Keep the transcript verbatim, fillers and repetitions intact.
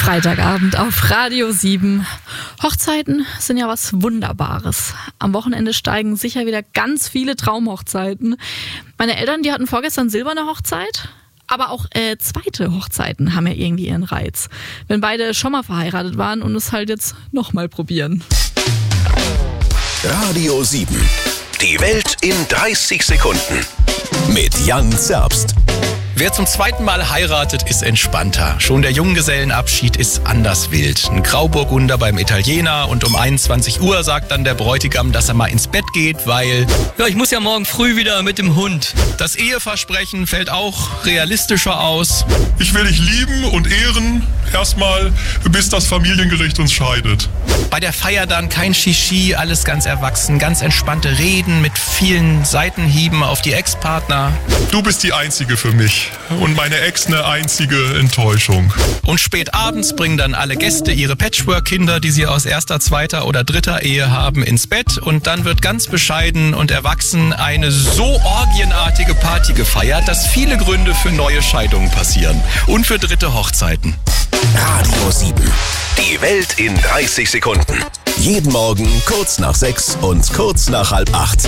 Freitagabend auf Radio sieben. Hochzeiten sind ja was Wunderbares. Am Wochenende steigen sicher wieder ganz viele Traumhochzeiten. Meine Eltern, die hatten vorgestern silberne Hochzeit. Aber auch äh, zweite Hochzeiten haben ja irgendwie ihren Reiz. Wenn beide schon mal verheiratet waren und es halt jetzt nochmal probieren. Radio sieben. Die Welt in dreißig Sekunden. Mit Jan Zerbst. Wer zum zweiten Mal heiratet, ist entspannter. Schon der Junggesellenabschied ist anders wild. Ein Grauburgunder beim Italiener und um einundzwanzig Uhr sagt dann der Bräutigam, dass er mal ins Bett geht, weil... Ja, ich muss ja morgen früh wieder mit dem Hund. Das Eheversprechen fällt auch realistischer aus. Ich will dich lieben und ehren, erstmal, bis das Familiengericht uns scheidet. Bei der Feier dann kein Shishi, alles ganz erwachsen, ganz entspannte Reden mit vielen Seitenhieben auf die Ex-Partner. Du bist die Einzige für mich und meine Ex eine einzige Enttäuschung. Und spät abends bringen dann alle Gäste ihre Patchwork-Kinder, die sie aus erster, zweiter oder dritter Ehe haben, ins Bett. Und dann wird ganz bescheiden und erwachsen eine so orgienartige Party gefeiert, dass viele Gründe für neue Scheidungen passieren. Und für dritte Hochzeiten. Radio sieben. Die Welt in dreißig Sekunden. Jeden Morgen kurz nach sechs und kurz nach halb acht.